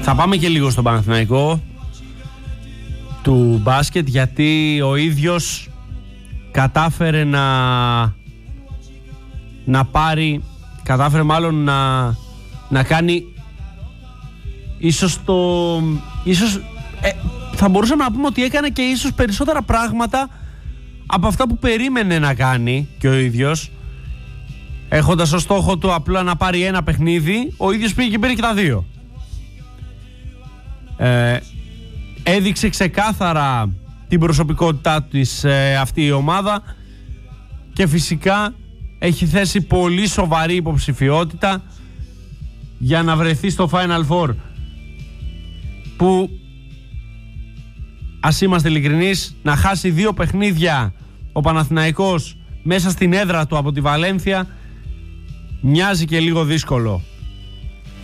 Θα πάμε και λίγο στον Παναθηναϊκό του μπάσκετ, γιατί ο ίδιος κατάφερε κατάφερε μάλλον να κάνει ίσως θα μπορούσαμε να πούμε ότι έκανε και ίσως περισσότερα πράγματα από αυτά που περίμενε να κάνει και ο ίδιος, έχοντας ως στόχο του απλά να πάρει ένα παιχνίδι. Ο ίδιος πήγε και πήρε και τα δύο. Έδειξε ξεκάθαρα την προσωπικότητά της αυτή η ομάδα και φυσικά έχει θέσει πολύ σοβαρή υποψηφιότητα για να βρεθεί στο Final Four, που, ας είμαστε ειλικρινείς, να χάσει 2 παιχνίδια ο Παναθηναϊκός μέσα στην έδρα του από τη Βαλένθια μοιάζει και λίγο δύσκολο.